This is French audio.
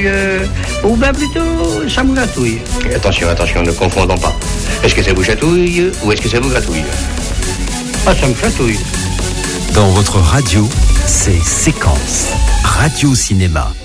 ou bien plutôt ça me gratouille. Attention, ne confondons pas. Est-ce que ça vous chatouille ou est-ce que ça vous gratouille? Ah, ça me chatouille. Dans votre radio, c'est Séquence, Radio Cinéma.